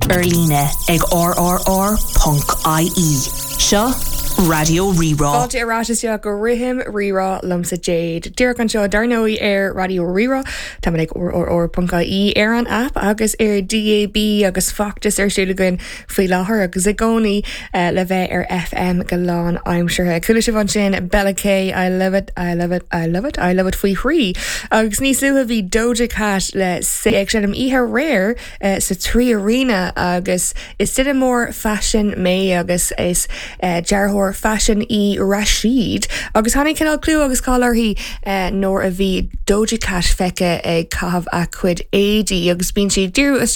Líne ag rrr.ie. Seo Radio Rirá. Fáilte arráiste go rihim rirá lumsa Jade. Dúir an seo darnóí ar Radio Rirá, tá ag rrr.ie ar an app agus ar DAB agus factus ar siúlagan faoi láthair agus i gcónaí le bheith ar FM go lán aimsirthe. Cúla se bhain sin Bella K, I love it faoi chrí. Agus níos luha bhí Doja Cat le ag sin am ihe réir sa trí arena agus is still mór fashion mé agus is jarthór fashion I Rashid agus hannig cinál clú agus cálar hí nóir a bhí Doja Cat feice ag cahabh a cuid éidí agus bíonn si dúr